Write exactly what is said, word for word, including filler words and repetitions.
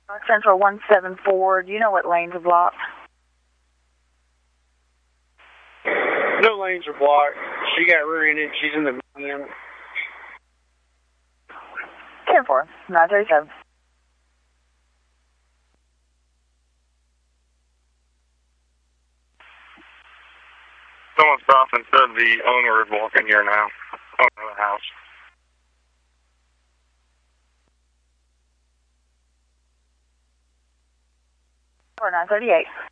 Central one seven four, do you know what lanes are blocked? No lanes are blocked. She got rear-ended. She's in the van. ten four, nine thirty-seven. Someone stopped and said the owner is walking here now. Owner of the house. nine thirty-eight.